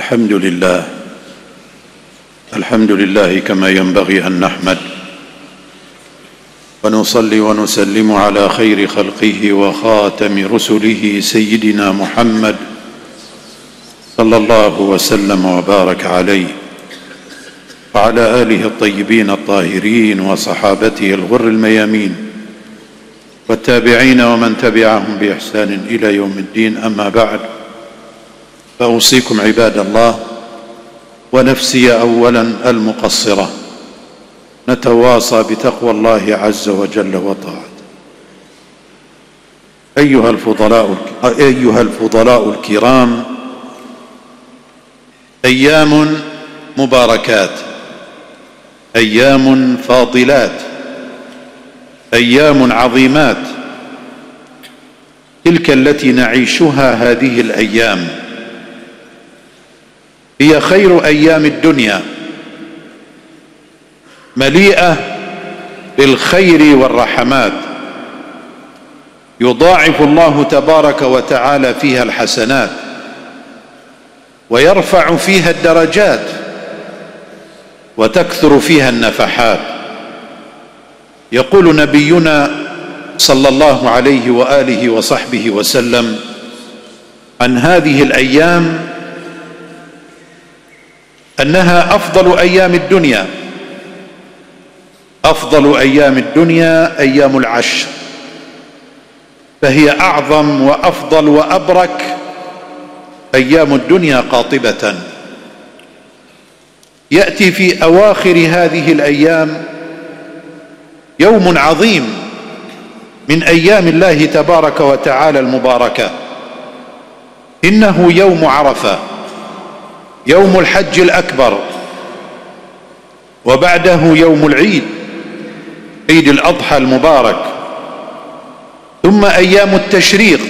الحمد لله كما ينبغي أن نحمد ونصلي ونسلم على خير خلقه وخاتم رسله سيدنا محمد صلى الله وسلم وبارك عليه وعلى آله الطيبين الطاهرين وصحابته الغر الميامين والتابعين ومن تبعهم بإحسان إلى يوم الدين. أما بعد، فأوصيكم عباد الله ونفسي أولا المقصرة نتواصى بتقوى الله عز وجل وطاعته. أيها الفضلاء الكرام، أيام مباركات، أيام فاضلات، أيام عظيمات، تلك التي نعيشها هذه الأيام هي خير أيام الدنيا، مليئة بالخير والرحمات، يضاعف الله تبارك وتعالى فيها الحسنات ويرفع فيها الدرجات وتكثر فيها النفحات. يقول نبينا صلى الله عليه وآله وصحبه وسلم عن هذه الأيام أنها أفضل أيام الدنيا، أفضل أيام الدنيا أيام العشر، فهي أعظم وأفضل وأبرك أيام الدنيا قاطبة. يأتي في أواخر هذه الأيام يوم عظيم من أيام الله تبارك وتعالى المباركة، إنه يوم عرفة، يوم الحج الأكبر، وبعده يوم العيد، عيد الأضحى المبارك، ثم أيام التشريق،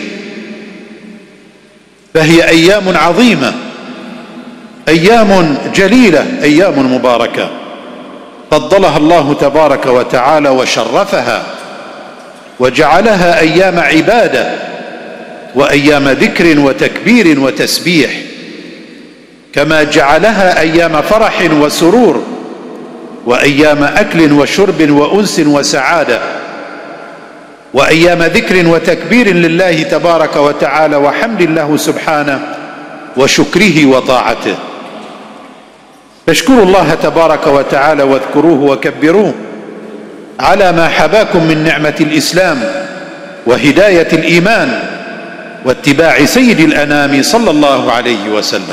فهي أيام عظيمة، أيام جليلة، أيام مباركة فضلها الله تبارك وتعالى وشرفها وجعلها أيام عبادة وأيام ذكر وتكبير وتسبيح، كما جعلها أيام فرح وسرور وأيام أكل وشرب وأنس وسعادة وأيام ذكر وتكبير لله تبارك وتعالى وحمد الله سبحانه وشكره وطاعته. فاشكروا الله تبارك وتعالى واذكروه وكبروه على ما حباكم من نعمة الإسلام وهداية الإيمان واتباع سيد الأنام صلى الله عليه وسلم.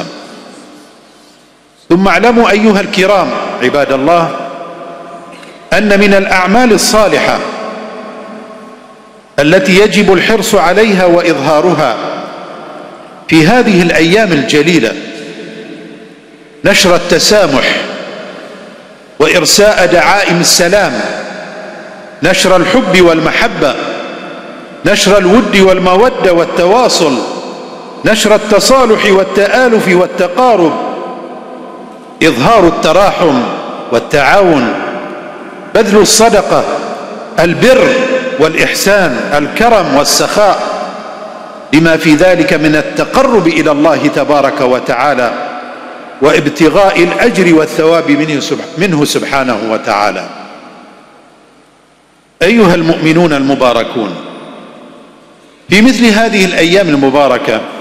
ثم اعلموا أيها الكرام عباد الله أن من الأعمال الصالحة التي يجب الحرص عليها وإظهارها في هذه الأيام الجليلة نشر التسامح وإرساء دعائم السلام، نشر الحب والمحبة، نشر الود والمودة والتواصل، نشر التصالح والتآلف والتقارب، إظهار التراحم والتعاون، بذل الصدقة، البر والإحسان، الكرم والسخاء، لما في ذلك من التقرب إلى الله تبارك وتعالى وابتغاء الأجر والثواب منه سبحانه وتعالى. أيها المؤمنون المباركون، في مثل هذه الأيام المباركة